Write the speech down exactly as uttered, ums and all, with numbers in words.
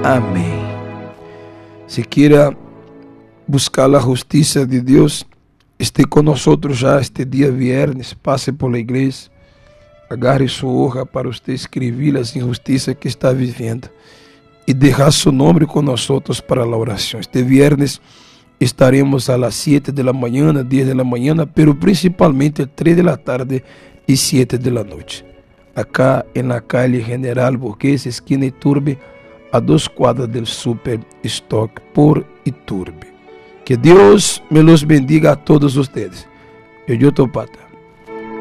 Amém. Se quiera buscar a justiça de Deus, esté com nós já este dia viernes, passe por la igreja, agarre sua hoja para você escrever as injustiças que está vivendo e deixar seu nome com nós para a oração. Este viernes estaremos a las siete de la mañana, diez de la mañana, pero principalmente tres de la tarde y siete de la noche. Acá en la calle General Burgués, esquina Iturbe, a dos cuadras del Super Stock por Iturbe. Que Deus me los bendiga a todos ustedes. Eu, Yoto Pata.